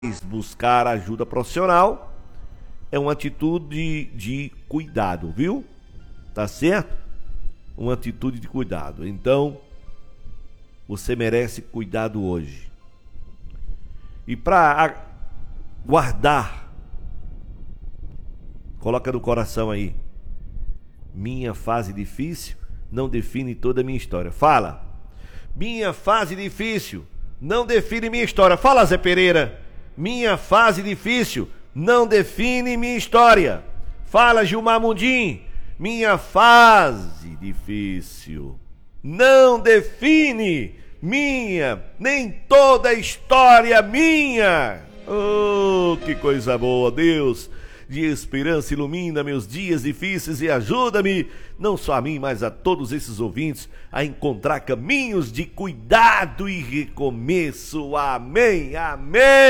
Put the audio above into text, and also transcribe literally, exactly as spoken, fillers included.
buscar ajuda profissional é uma atitude de cuidado, viu? Tá certo? Uma atitude de cuidado. Então, você merece cuidado hoje. E para guardar, coloca no coração aí, minha fase difícil não define toda a minha história. Fala, minha fase difícil não define minha história. Fala, Zé Pereira, minha fase difícil não define minha história. Fala, Gilmar Mundim, minha fase difícil não define minha, nem toda a história minha. Oh, que coisa boa, Deus de esperança, ilumina meus dias difíceis e ajuda-me, não só a mim, mas a todos esses ouvintes, a encontrar caminhos de cuidado e recomeço. Amém, amém.